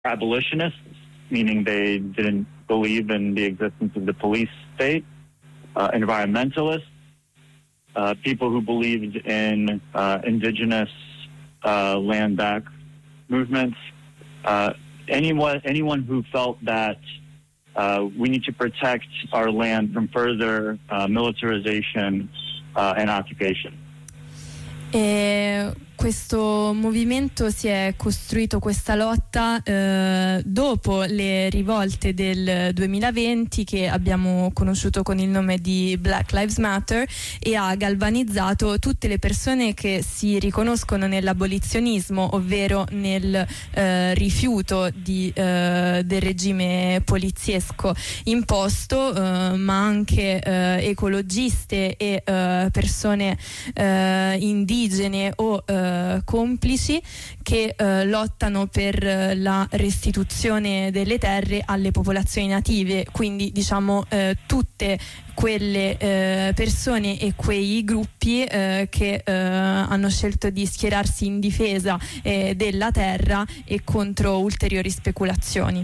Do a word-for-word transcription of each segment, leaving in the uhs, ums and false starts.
abolitionists, meaning they didn't believe in the existence of the police state, uh, environmentalists, uh, people who believed in uh, indigenous uh, land back movements, uh, anyone, anyone who felt that uh, we need to protect our land from further uh, militarization uh, and occupation. E questo movimento si è costruito, questa lotta, eh, dopo le rivolte del duemilaventi che abbiamo conosciuto con il nome di Black Lives Matter, e ha galvanizzato tutte le persone che si riconoscono nell'abolizionismo, ovvero nel eh, rifiuto di, eh, del regime poliziesco imposto, eh, ma anche eh, ecologiste e eh, persone eh, indigene o eh, complici che eh, lottano per eh, la restituzione delle terre alle popolazioni native, quindi diciamo eh, tutte quelle eh, persone e quei gruppi eh, che eh, hanno scelto di schierarsi in difesa eh, della terra e contro ulteriori speculazioni.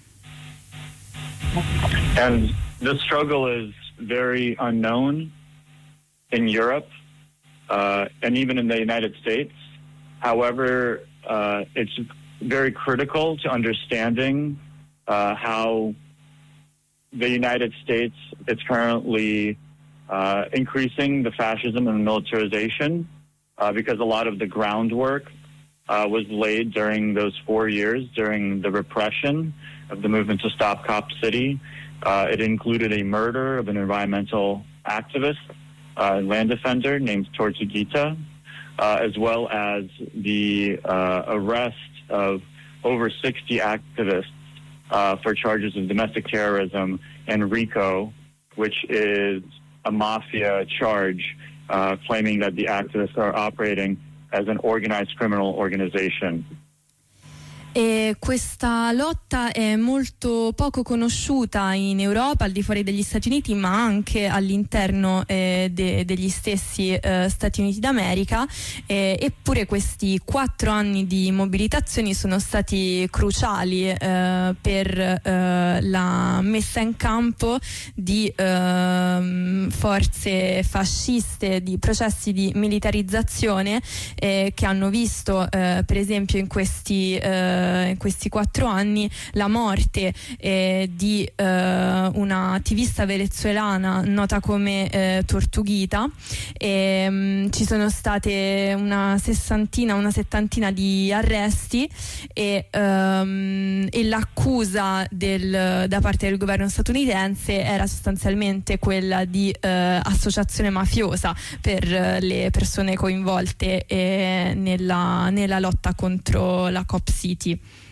And the struggle is very unknown in Europe. Uh, and even in the United States. However, uh, it's very critical to understanding uh, how the United States is currently uh, increasing the fascism and militarization, uh, because a lot of the groundwork uh, was laid during those four years during the repression of the movement to stop Cop City. Uh, it included a murder of an environmental activist, Uh, land defender named Tortuguita, uh, as well as the uh, arrest of over sixty activists uh, for charges of domestic terrorism and RICO, which is a mafia charge uh, claiming that the activists are operating as an organized criminal organization. E questa lotta è molto poco conosciuta in Europa, al di fuori degli Stati Uniti, ma anche all'interno eh, de- degli stessi eh, Stati Uniti d'America, eh, eppure questi quattro anni di mobilitazioni sono stati cruciali eh, per eh, la messa in campo di eh, forze fasciste, di processi di militarizzazione eh, che hanno visto eh, per esempio in questi eh, in questi quattro anni la morte eh, di eh, una attivista venezuelana nota come eh, Tortuguita, e, mh, ci sono state una sessantina, una settantina di arresti e, um, e l'accusa del, da parte del governo statunitense era sostanzialmente quella di eh, associazione mafiosa per eh, le persone coinvolte eh, nella, nella lotta contro la Cop City.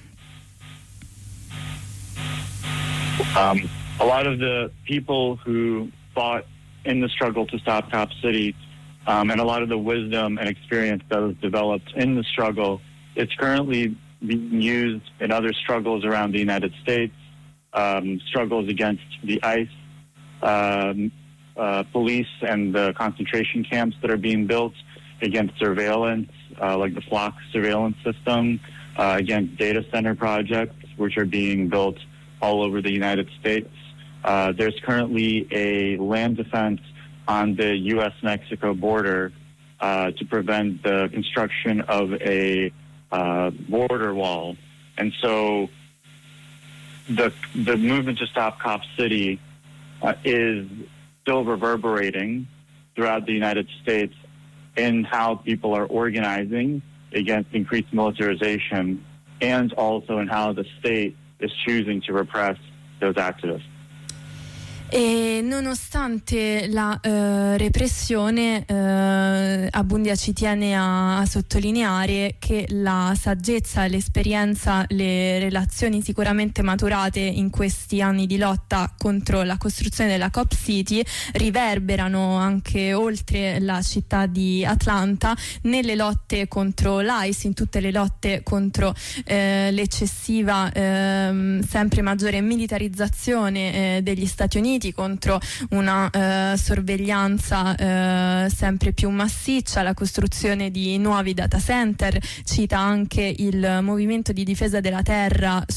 Um, a lot of the people who fought in the struggle to stop Cop City, um, and a lot of the wisdom and experience that was developed in the struggle, it's currently being used in other struggles around the United States, um, struggles against the ICE um, uh, police and the concentration camps that are being built, against surveillance, uh, like the Flock surveillance system, uh, against data center projects, which are being built all over the United States. Uh, there's currently a land defense on the U S Mexico border uh, to prevent the construction of a uh, border wall. And so the the movement to stop Cop City uh, is still reverberating throughout the United States in how people are organizing against increased militarization, and also in how the state is choosing to repress those activists. E nonostante la eh, repressione, eh, Abundia ci tiene a, a sottolineare che la saggezza, l'esperienza, le relazioni sicuramente maturate in questi anni di lotta contro la costruzione della Cop City riverberano anche oltre la città di Atlanta, nelle lotte contro l'ICE, in tutte le lotte contro eh, l'eccessiva, eh, sempre maggiore militarizzazione eh, degli Stati Uniti, Uniti contro una eh, sorveglianza eh, sempre più massiccia, la costruzione di nuovi data center. Cita anche il movimento di difesa della terra